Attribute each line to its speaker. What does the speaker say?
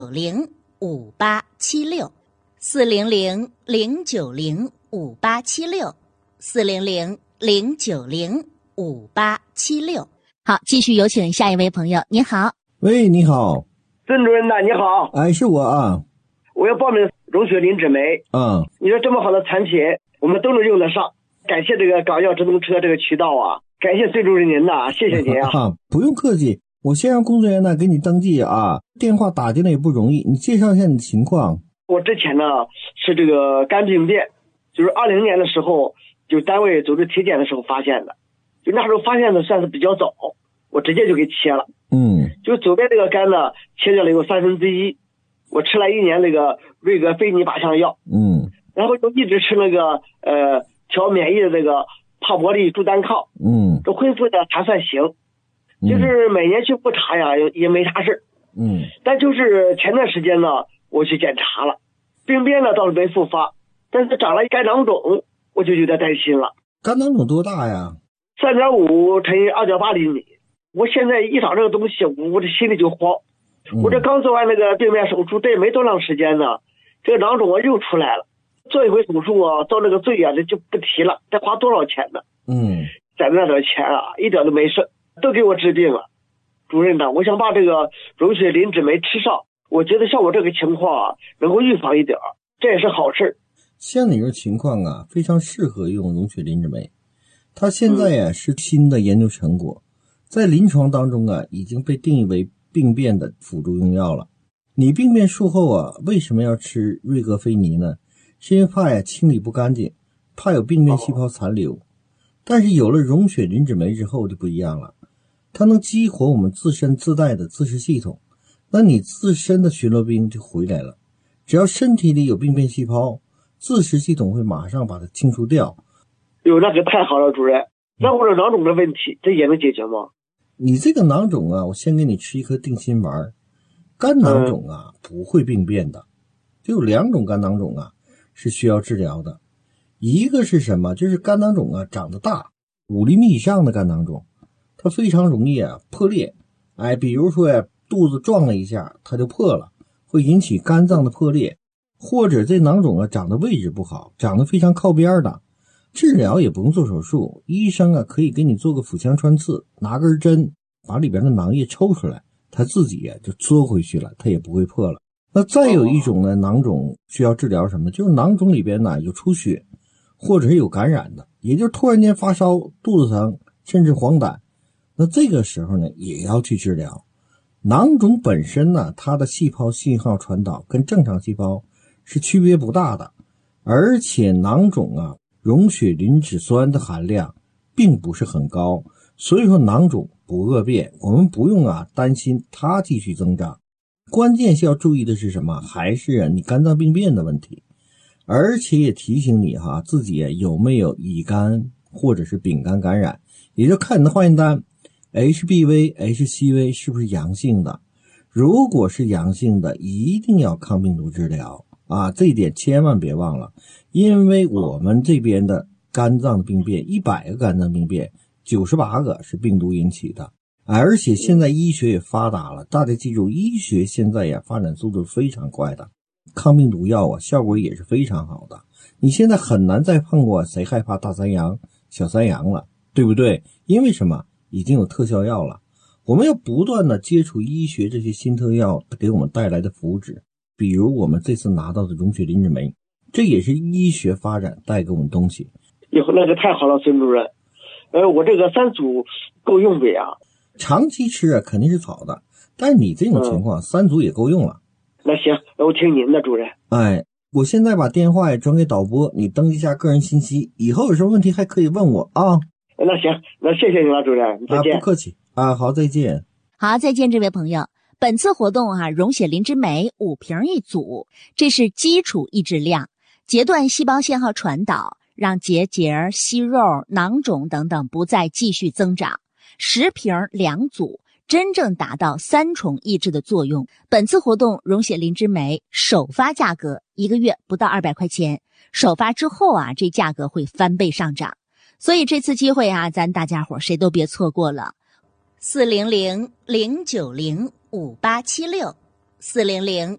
Speaker 1: 050-090-5876，400-090-5876。好，继续有请下一位朋友。你好。
Speaker 2: 喂，你好。
Speaker 3: 孙主任呐，你好。
Speaker 2: 哎，是我啊。
Speaker 3: 我要报名融雪林脂酶。你说这么好的产品，我们都能用得上。感谢这个港药直通车这个渠道啊，感谢孙主任您呐，谢谢您啊。
Speaker 2: 不用客气，我先让工作人员呢给你登记啊。电话打进来也不容易，你介绍一下你的情况。
Speaker 3: 我之前呢是这个肝病变，就是20年的时候，就单位组织体检的时候发现的，就那时候发现的算是比较早，我直接就给切了。就左边这个肝呢切掉了有1/3，我吃了1年那个瑞格菲尼靶向药，然后就一直吃那个调免疫的这个帕博利珠单抗，这恢复的还算行，就是每年去复查呀也没啥事，但就是前段时间呢我去检查了，病变呢倒是没复发，但是长了肝囊肿，我就有点担心了。
Speaker 2: 肝囊肿多大呀
Speaker 3: ？3.5乘以2.8厘米。我现在一长这个东西，我这心里就慌。我这刚做完那个病变手术，这也没多长时间呢，这个囊肿又出来了。做一回手术啊，遭那个罪啊，这就不提了，得花多少钱呢？攒那点钱啊，一点都没事，都给我治病了。主任呢，我想把这个融雪林脂酶吃上，我觉得像我这个情况啊，能够预防一点，这也是好事。
Speaker 2: 像你这情况啊，非常适合用融雪林脂酶。它现在呀是新的研究成果，在临床当中啊已经被定义为病变的辅助用药了。你病变术后啊，为什么要吃瑞格菲尼呢？是因为怕呀清理不干净，怕有病变细胞残留。但是有了融雪林脂酶之后就不一样了，它能激活我们自身自带的自噬系统，那你自身的巡逻兵就回来了。只要身体里有病变细胞，自噬系统会马上把它清除掉。
Speaker 3: 那可太好了，主任。那我这囊肿的问题，这也能解决吗？
Speaker 2: 你这个囊肿啊，我先给你吃一颗定心丸。肝囊肿啊不会病变的，就有2种肝囊肿啊是需要治疗的。一个是什么？就是肝囊肿啊长得大，5厘米以上的肝囊肿，它非常容易啊破裂。比如说呀肚子撞了一下它就破了，会引起肝脏的破裂。或者这囊肿啊长的位置不好，长得非常靠边的，治疗也不用做手术，医生啊可以给你做个腹腔穿刺，拿根针把里边的囊液抽出来，它自己啊就缩回去了，它也不会破了。那再有一种呢，囊肿需要治疗什么？就是囊肿里边呢有出血，或者是有感染的，也就是突然间发烧、肚子疼，甚至黄疸。那这个时候呢也要去治疗。囊肿本身呢，它的细胞信号传导跟正常细胞是区别不大的，而且囊肿啊溶血磷脂酸的含量并不是很高，所以说囊肿不恶变，我们不用担心它继续增长。关键是要注意的是什么？还是你肝脏病变的问题。而且也提醒你自己有没有乙肝或者是丙肝感染，也就看你的化验单 HBV、HCV 是不是阳性的。如果是阳性的，一定要抗病毒治疗这一点千万别忘了。因为我们这边的肝脏的病变，100个肝脏病变98个是病毒引起的。而且现在医学也发达了，大家记住，医学现在发展速度非常快的，抗病毒药效果也是非常好的。你现在很难再碰过谁害怕大三阳、小三阳了，对不对？因为什么？已经有特效药了。我们要不断的接触医学这些新特药给我们带来的福祉，比如我们这次拿到的溶血磷脂酶，这也是医学发展带给我们东西。
Speaker 3: 那就太好了，孙主任。我这个3组够用不呀？
Speaker 2: 长期吃肯定是好的，但是你这种情况3组也够用了。
Speaker 3: 那行，我听您的，主任。
Speaker 2: 我现在把电话也转给导播，你登记一下个人信息，以后有什么问题还可以问我啊。
Speaker 3: 那行，那谢谢你了，主任，再见。
Speaker 2: 不客气好，再见。
Speaker 1: 好，再见，这位朋友。本次活动溶血磷脂酶5瓶一组，这是基础抑制量，截断细胞信号传导，让结节、息肉、囊肿等等不再继续增长。10瓶2组，真正达到3重抑制的作用。本次活动溶血磷脂酶首发价格1个月不到200块钱，首发之后这价格会翻倍上涨。所以这次机会咱大家伙谁都别错过了。400-090-5876 400。